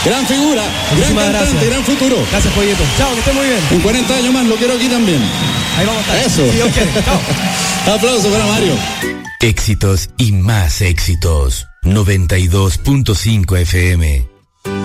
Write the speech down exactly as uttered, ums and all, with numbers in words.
Gran figura, gran cantante, gracias. Gran futuro. Gracias, Pollito. Chao, que esté muy bien. En cuarenta años más lo quiero aquí también. Ahí vamos a estar. Eso. Si Dios quiere. Chao. Aplausos para Mario. Éxitos y más éxitos. noventa y dos punto cinco F M.